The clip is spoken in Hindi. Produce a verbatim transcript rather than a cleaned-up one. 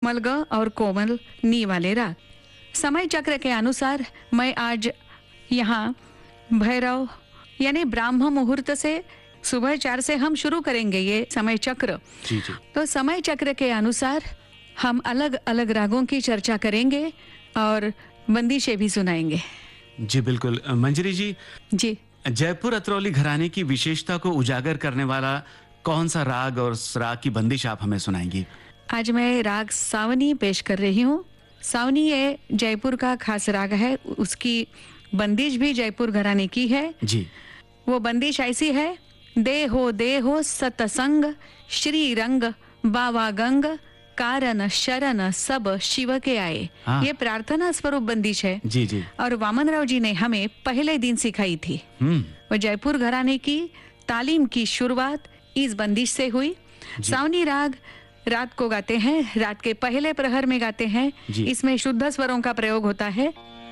कोमल ग और कोमल नी वाले राग। समय चक्र के अनुसार मैं आज यहाँ भैरव यानी ब्राह्म मुहूर्त से सुबह चार से हम शुरू करेंगे ये समय चक्र। जी जी। तो समय चक्र के अनुसार हम अलग अलग रागों की चर्चा करेंगे और बंदिशें भी सुनाएंगे। जी बिल्कुल। मंजरी जी, जी जयपुर अतरौली घराने की विशेषता को उजागर करने वाला कौन सा राग और उस राग की बंदिश आप हमें सुनाएंगी? आज मैं राग सावनी पेश कर रही हूँ। सावनी ये जयपुर का खास राग है, उसकी बंदिश भी जयपुर घराने की है। जी। वो बंदिश ऐसी है, दे हो दे हो सतसंग श्री रंग बावा गंग कारण शरण सब शिव के आए। हाँ। ये प्रार्थना स्वरूप बंदिश है। जी जी। और वामन राव जी ने हमें पहले दिन सिखाई थी। हम्म। वो जयपुर घराने की तालीम की शुरुआत इस बंदिश से हुई। सावनी राग रात को गाते हैं, रात के पहले प्रहर में गाते हैं। जी। इसमें शुद्ध स्वरों का प्रयोग होता है।